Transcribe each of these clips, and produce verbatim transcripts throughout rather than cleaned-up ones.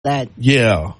that. Yeah.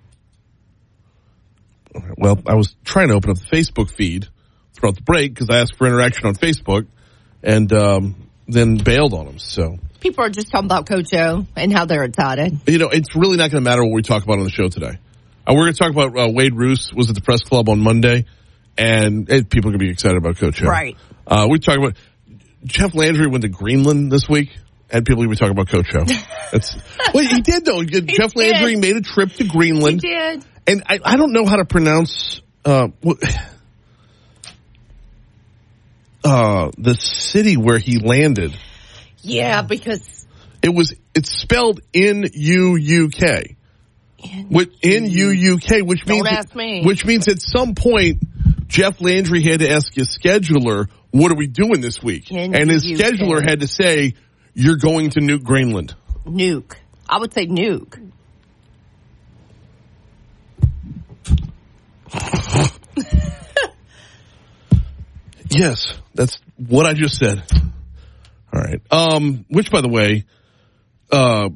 Well, I was trying to open up the Facebook feed throughout the break because I asked for interaction on Facebook and um, then bailed on them. So people are just talking about Coach O and how they're excited. You know, it's really not going to matter what we talk about on the show today. Uh, we're going to talk about uh, Wade Roos was at the press club on Monday, and it, people are going to be excited about Coach O. Right. Uh, we talk about Jeff Landry went to Greenland this week, and people are going to be talking about Coach O. That's, well, he did, though. He Jeff did. Landry made a trip to Greenland. He did. And I, I don't know how to pronounce uh, uh, the city where he landed. Yeah, because it was it's spelled N U U K. N U U K, which means don't ask me. Which means at some point Jeff Landry had to ask his scheduler, "What are we doing this week?" N U U K. And his scheduler had to say, "You're going to Nuke Greenland." Nuke. I would say nuke. Yes, that's what I just said. All right. Um, which, by the way, uh,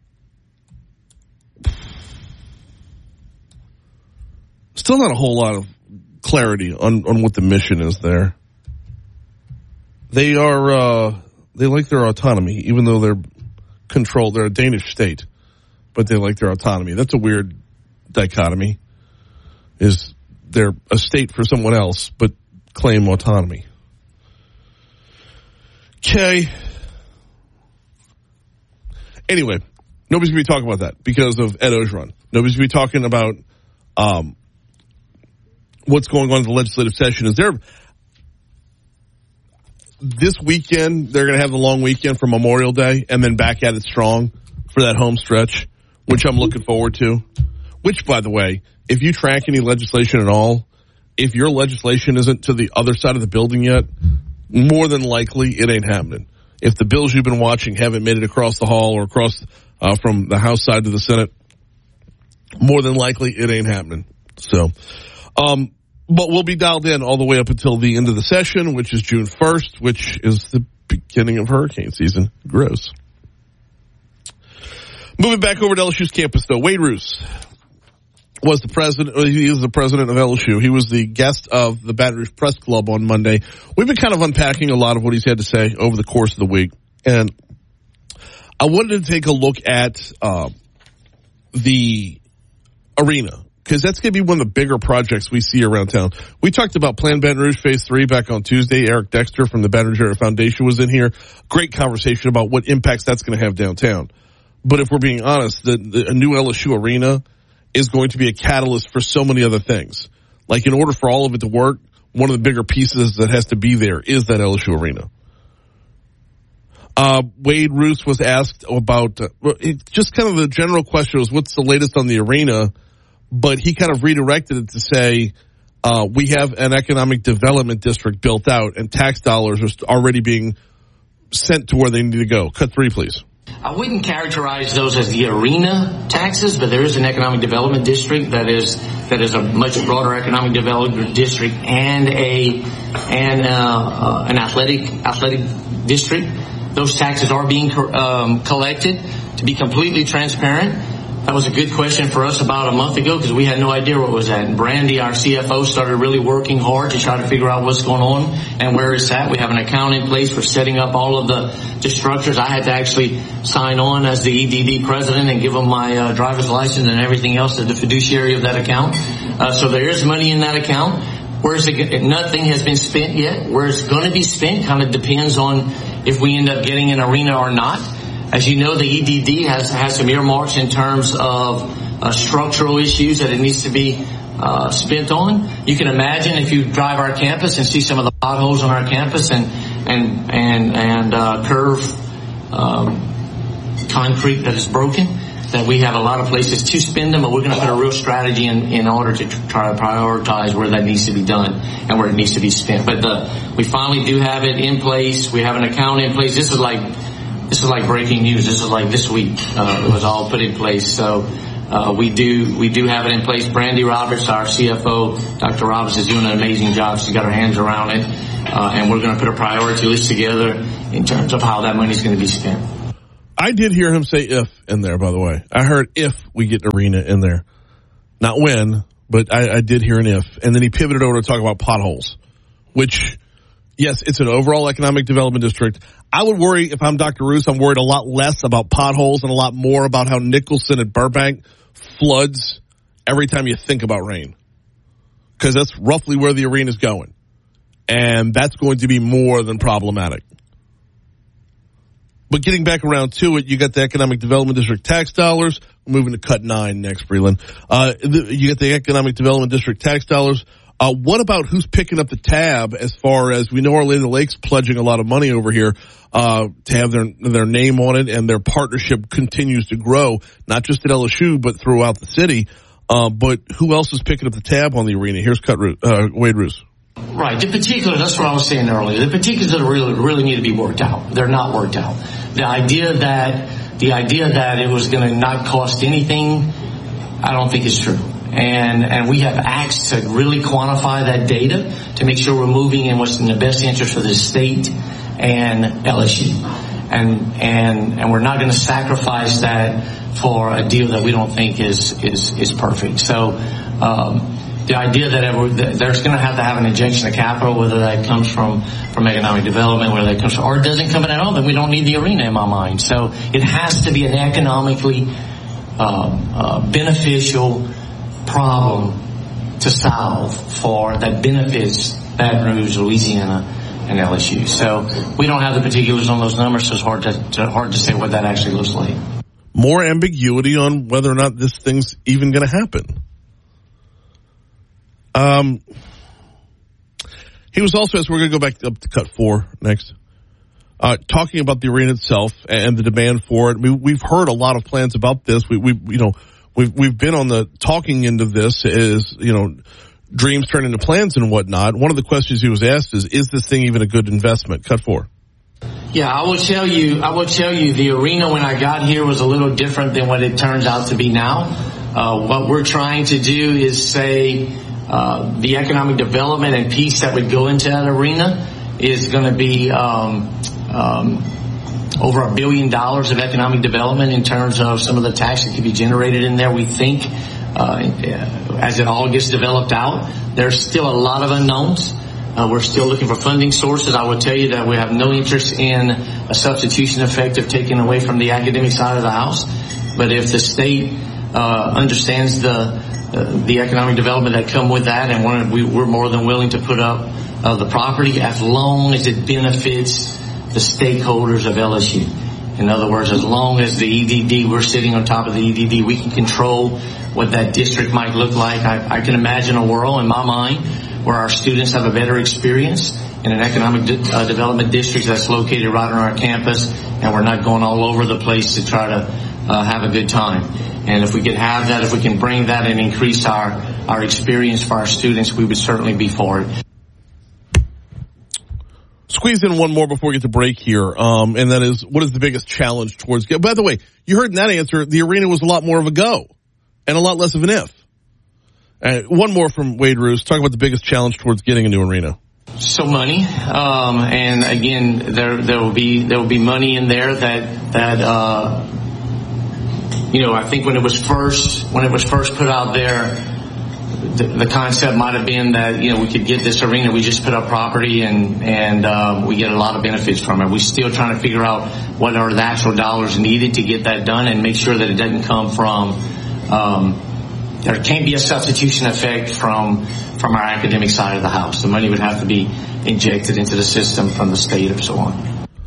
still not a whole lot of clarity on, on what the mission is there. They are, uh, they like their autonomy, even though they're controlled. They're a Danish state, but they like their autonomy. That's a weird dichotomy. Is they're a state for someone else, but claim autonomy. Okay. Anyway, nobody's going to be talking about that because of Ed Orgeron. Nobody's going to be talking about um, what's going on in the legislative session. Is there this weekend, they're going to have the long weekend for Memorial Day and then back at it strong for that home stretch, which I'm looking forward to. Which, by the way, if you track any legislation at all, if your legislation isn't to the other side of the building yet, more than likely it ain't happening. If the bills you've been watching haven't made it across the hall or across uh, from the House side to the Senate, more than likely it ain't happening. So, um, but we'll be dialed in all the way up until the end of the session, which is June first, which is the beginning of hurricane season. Gross. Moving back over to L S U's campus, though, Wade Roos was the president, he is the president of L S U. He was the guest of the Baton Rouge Press Club on Monday. We've been kind of unpacking a lot of what he's had to say over the course of the week. And I wanted to take a look at uh, the arena, because that's going to be one of the bigger projects we see around town. We talked about Plan Baton Rouge Phase three back on Tuesday. Eric Dexter from the Baton Rouge Area Foundation was in here. Great conversation about what impacts that's going to have downtown. But if we're being honest, the, the a new L S U arena is going to be a catalyst for so many other things. Like, in order for all of it to work, one of the bigger pieces that has to be there is that L S U arena. Uh, Wade Roos was asked about, uh, it, just kind of the general question was, what's the latest on the arena? But he kind of redirected it to say, uh, we have an economic development district built out and tax dollars are already being sent to where they need to go. Cut three, please. I wouldn't characterize those as the arena taxes, but there is an economic development district that is that is a much broader economic development district and a and uh, uh, an athletic athletic district. Those taxes are being um, collected. To be completely transparent, that was a good question for us about a month ago because we had no idea what was at. And Brandy, our C F O, started really working hard to try to figure out what's going on and where it's at. We have an account in place for setting up all of the, the structures. I had to actually sign on as the E D D president and give them my uh, driver's license and everything else as the fiduciary of that account. Uh, so there is money in that account. Where's it, nothing has been spent yet. Where it's going to be spent kind of depends on if we end up getting an arena or not. As you know, the E D D has, has some earmarks in terms of uh, structural issues that it needs to be uh, spent on. You can imagine if you drive our campus and see some of the potholes on our campus and and and and uh, curved um, concrete that is broken, that we have a lot of places to spend them, but we're going to put a real strategy in, in order to try to prioritize where that needs to be done and where it needs to be spent. But the, we finally do have it in place. We have an account in place. This is like This is like breaking news. This is like this week. Uh, it was all put in place. So uh, we do we do have it in place. Brandy Roberts, our C F O, Doctor Roberts, is doing an amazing job. She's got her hands around it. Uh, and we're going to put a priority list together in terms of how that money is going to be spent. I did hear him say if in there, by the way. I heard if we get an arena in there. Not when, but I, I did hear an if. And then he pivoted over to talk about potholes, which, yes, it's an overall economic development district. I would worry, if I'm Doctor Roos, I'm worried a lot less about potholes and a lot more about how Nicholson and Burbank floods every time you think about rain. Because that's roughly where the arena is going. And that's going to be more than problematic. But getting back around to it, you got the Economic Development District tax dollars. We're moving to cut nine next, Breland. Uh, the, you got the Economic Development District tax dollars. Uh, what about who's picking up the tab as far as we know Orlando Lake's pledging a lot of money over here uh, to have their their name on it, and their partnership continues to grow, not just at L S U, but throughout the city. Uh, but who else is picking up the tab on the arena? Here's Cut uh, Wade Roos. Right. The particulars, that's what I was saying earlier. The particulars that really, really need to be worked out. They're not worked out. The idea that, the idea that it was going to not cost anything, I don't think is true. And, and we have acts to really quantify that data to make sure we're moving in what's in the best interest for the state and L S U. And, and, and we're not going to sacrifice that for a deal that we don't think is, is, is perfect. So, um, the idea that there's going to have to have an injection of capital, whether that comes from, from economic development, whether that comes from, or it doesn't come in at all, then we don't need the arena in my mind. So it has to be an economically uh, uh, beneficial problem to solve for that benefits Baton Rouge, Louisiana, and L S U. So we don't have the particulars on those numbers, so it's hard to, to hard to say what that actually looks like. More ambiguity on whether or not this thing's even going to happen. Um, he was also, as we're going to go back up to cut four next, uh, talking about the arena itself and the demand for it. We, we've heard a lot of plans about this. We, we, you know, we've, we've been on the talking end of this is, you know, dreams turn into plans and whatnot. One of the questions he was asked is, is this thing even a good investment? Cut four. Yeah, I will tell you, I will tell you the arena when I got here was a little different than what it turns out to be now. Uh, what we're trying to do is say, Uh, the economic development and piece that would go into that arena is going to be um, um, over a billion dollars of economic development in terms of some of the tax that could be generated in there. We think uh, as it all gets developed out, there's still a lot of unknowns. Uh, we're still looking for funding sources. I will tell you that we have no interest in a substitution effect of taking away from the academic side of the house. But if the state uh, understands the Uh, the economic development that come with that, and one, we, we're more than willing to put up uh, the property as long as it benefits the stakeholders of L S U. In other words, as long as the E D D, we're sitting on top of the E D D, we can control what that district might look like. I, I can imagine a world in my mind where our students have a better experience in an economic de- uh, development district that's located right on our campus, and we're not going all over the place to try to uh, have a good time. And if we could have that, if we can bring that and increase our, our experience for our students, we would certainly be for it. Squeeze in one more before we get to break here, um, and that is, what is the biggest challenge towards... By the way, you heard in that answer, the arena was a lot more of a go and a lot less of an if. Uh, one more from Wade Roos. Talk about the biggest challenge towards getting a new arena. So money, um, and again, there there will be there will be money in there that that uh, you know. I think when it was first when it was first put out there, the, the concept might have been that you know we could get this arena, we just put up property and and um, we get a lot of benefits from it. We're still trying to figure out what are the actual dollars needed to get that done and make sure that it doesn't come from. Um, There can't be a substitution effect from from our academic side of the house. The money would have to be injected into the system from the state and so on.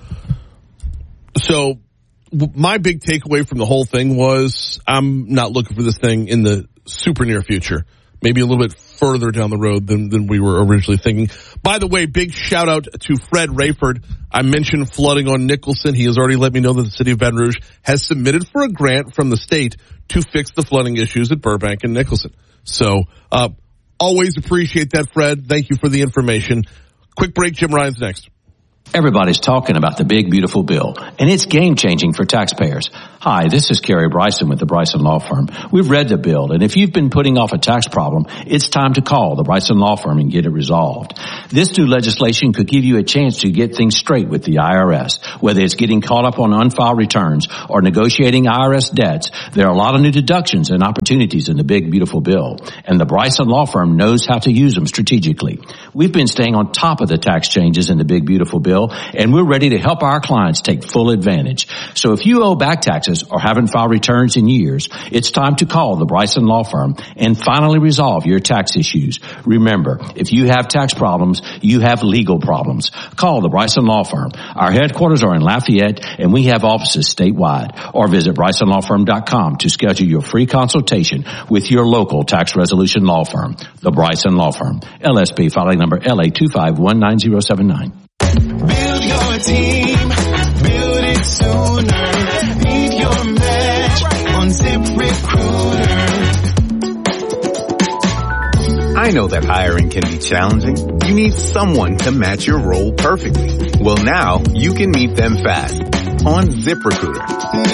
So my big takeaway from the whole thing was I'm not looking for this thing in the super near future. Maybe a little bit further down the road than, than we were originally thinking. By the way, big shout out to Fred Rayford. I mentioned flooding on Nicholson. He has already let me know that the city of Baton Rouge has submitted for a grant from the state to fix the flooding issues at Burbank and Nicholson. So, uh, always appreciate that, Fred. Thank you for the information. Quick break. Jim Ryan's next. Everybody's talking about the big, beautiful bill, and it's game-changing for taxpayers. Hi, this is Kerry Bryson with the Bryson Law Firm. We've read the bill, and if you've been putting off a tax problem, it's time to call the Bryson Law Firm and get it resolved. This new legislation could give you a chance to get things straight with the I R S. Whether it's getting caught up on unfiled returns or negotiating I R S debts, there are a lot of new deductions and opportunities in the big, beautiful bill, and the Bryson Law Firm knows how to use them strategically. We've been staying on top of the tax changes in the big, beautiful bill, and we're ready to help our clients take full advantage. So if you owe back taxes or haven't filed returns in years, it's time to call the Bryson Law Firm and finally resolve your tax issues. Remember, if you have tax problems, you have legal problems. Call the Bryson Law Firm. Our headquarters are in Lafayette, and we have offices statewide. Or visit Bryson Law Firm dot com to schedule your free consultation with your local tax resolution law firm. The Bryson Law Firm. L S P filing number L A two five one nine zero seven nine. Build your team, build it sooner. Need your match on ZipRecruiter. I know that hiring can be challenging. You need someone to match your role perfectly. Well, now you can meet them fast on ZipRecruiter.